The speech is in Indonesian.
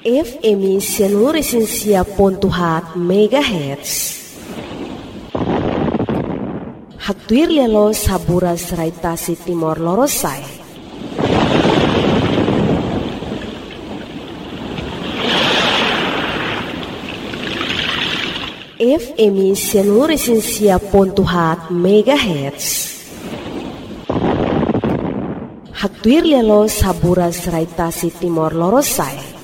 FM seluruh Resensia Pontuhat MHz. Hatuir lelo sabura seraitasi Timor Lorosai. FM seluruh Resensia Pontuhat MHz. Hatuir lelo sabura seraitasi Timor Lorosai.